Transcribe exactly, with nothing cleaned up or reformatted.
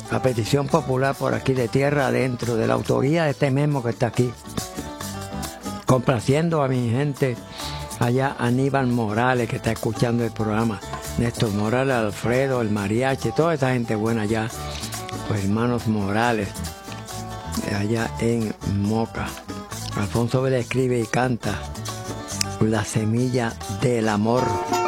a petición popular por aquí de Tierra Adentro, de la autoría de este mismo que está aquí, complaciendo a mi gente allá, Aníbal Morales, que está escuchando el programa, Néstor Morales, Alfredo, el mariachi, toda esa gente buena allá, los hermanos Morales, allá en Moca. Alfonso Vélez escribe y canta La Semilla del Amor.